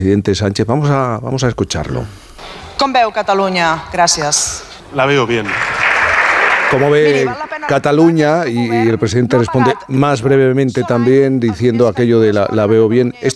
presidente Sánchez. Vamos a escucharlo. Com veu Catalunya? Gràcies. La veo bien. ¿Cómo ve Cataluña? Y el presidente responde más brevemente también diciendo aquello de la veo bien.